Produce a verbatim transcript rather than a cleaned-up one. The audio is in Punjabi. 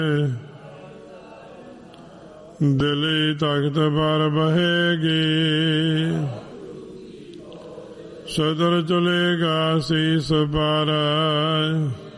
ਦਿਲੀ ਤਖਤ ਪਰ ਬਹੇਗੀ, ਸਦਰ ਚਲੇਗਾ ਸੀਸ ਪਰ।